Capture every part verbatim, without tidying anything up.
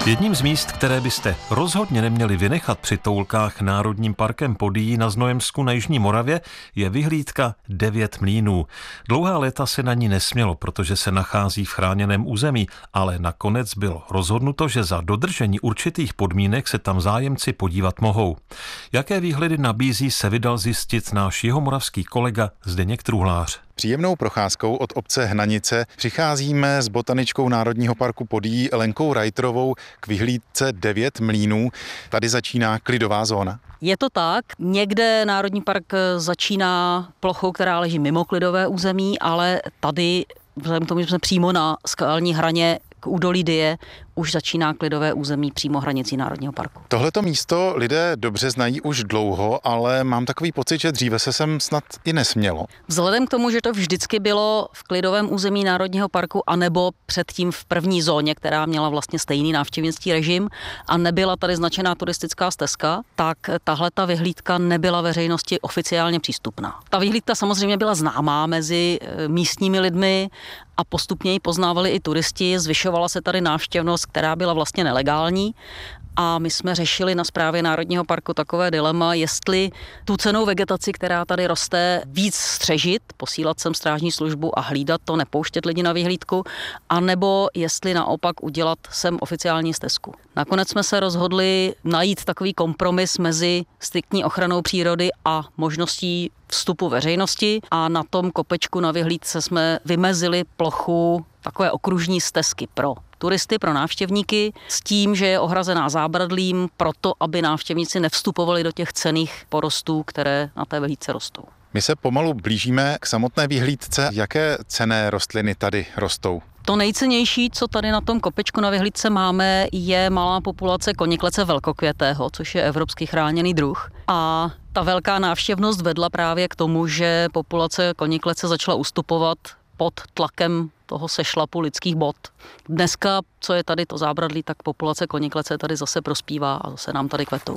Jedním z míst, které byste rozhodně neměli vynechat při toulkách Národním parkem Podyjí na Znojemsku na jižní Moravě, je vyhlídka Devět mlýnů. Dlouhá léta se na ní nesmělo, protože se nachází v chráněném území, ale nakonec bylo rozhodnuto, že za dodržení určitých podmínek se tam zájemci podívat mohou. Jaké výhledy nabízí, se vydal zjistit náš jihomoravský kolega Zdeněk Truhlář. Příjemnou procházkou od obce Hnanice přicházíme s botaničkou Národního parku Podyjí Lenkou Reiterovou k vyhlídce Devět mlýnů. Tady začíná klidová zóna. Je to tak. Někde Národní park začíná plochou, která leží mimo klidové území, ale tady, vzhledem k tomu, že jsme přímo na skalní hraně k údolí Dyje, už začíná klidové území přímo hranicí Národního parku. Tohleto místo lidé dobře znají už dlouho, ale mám takový pocit, že dříve se sem snad i nesmělo. Vzhledem k tomu, že to vždycky bylo v klidovém území Národního parku, anebo předtím v první zóně, která měla vlastně stejný návštěvnický režim a nebyla tady značená turistická stezka, tak tahle ta vyhlídka nebyla veřejnosti oficiálně přístupná. Ta vyhlídka samozřejmě byla známá mezi místními lidmi a postupně ji poznávali i turisti, zvyšovala se tady návštěvnost, která byla vlastně nelegální. A my jsme řešili na správě Národního parku takové dilema, jestli tu cennou vegetaci, která tady roste, víc střežit, posílat sem strážní službu a hlídat to, nepouštět lidi na vyhlídku, anebo jestli naopak udělat sem oficiální stezku. Nakonec jsme se rozhodli najít takový kompromis mezi striktní ochranou přírody a možností vstupu veřejnosti a na tom kopečku na vyhlídce jsme vymezili plochu takové okružní stezky pro turisty, pro návštěvníky, s tím, že je ohrazená zábradlím proto, aby návštěvníci nevstupovali do těch cenných porostů, které na té vyhlídce rostou. My se pomalu blížíme k samotné vyhlídce. Jaké cenné rostliny tady rostou? To nejcennější, co tady na tom kopečku na vyhlídce máme, je malá populace koniklece velkokvětého, což je evropský chráněný druh. A ta velká návštěvnost vedla právě k tomu, že populace koniklece začala ustupovat pod tlakem toho sešlapu lidských bot. Dneska, co je tady to zábradlí, tak populace koniklece tady zase prospívá a zase nám tady kvetou.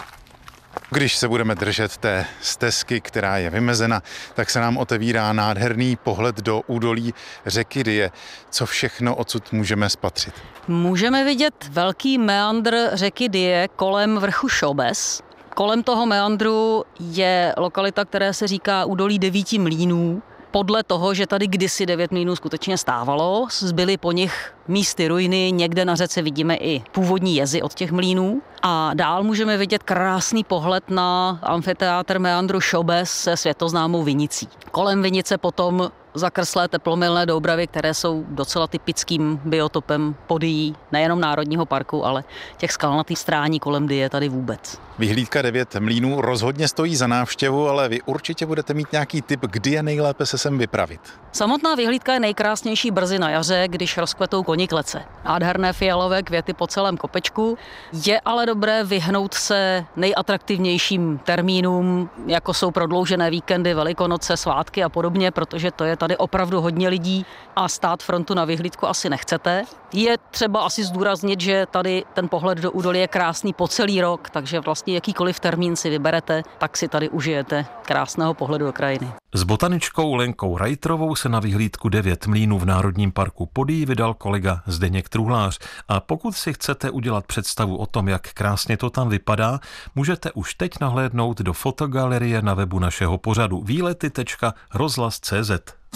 Když se budeme držet té stezky, která je vymezena, tak se nám otevírá nádherný pohled do údolí řeky Dyje. Co všechno odsud můžeme spatřit? Můžeme vidět velký meandr řeky Dyje kolem vrchu Šobes. Kolem toho meandru je lokalita, která se říká údolí Devíti mlýnů. Podle toho, že tady kdysi Devět mlýnů skutečně stávalo, zbyly po nich místy ruiny, někde na řece vidíme i původní jezy od těch mlýnů. A dál můžeme vidět krásný pohled na amfiteátr meandru Šobes se světoznámou vinicí. Kolem vinice potom zakrslé teplomilné doubravy, které jsou docela typickým biotopem Podyjí, nejenom Národního parku, ale těch skalnatých strání kolem Dyje tady vůbec. Vyhlídka Devět mlýnů rozhodně stojí za návštěvu, ale vy určitě budete mít nějaký tip, kdy je nejlépe se sem vypravit. Samotná vyhlídka je nejkrásnější brzy na jaře, když rozkvetou koniklece. Nádherné fialové květy po celém kopečku. Je ale dobré vyhnout se nejatraktivnějším termínům, jako jsou prodloužené víkendy, Velikonoce, svátky a podobně, protože to je tady opravdu hodně lidí a stát frontu na vyhlídku asi nechcete. Je třeba asi zdůraznit, že tady ten pohled do údolí je krásný po celý rok, takže vlastně jakýkoliv termín si vyberete, tak si tady užijete krásného pohledu do krajiny. S botaničkou Lenkou Reiterovou se na vyhlídku Devět mlýnů v Národním parku Podyjí vydal kolega Zdeněk Truhlář. A pokud si chcete udělat představu o tom, jak krásně to tam vypadá, můžete už teď nahlédnout do fotogalerie na webu našeho pořadu výlety tečka rozhlas tečka cé zet.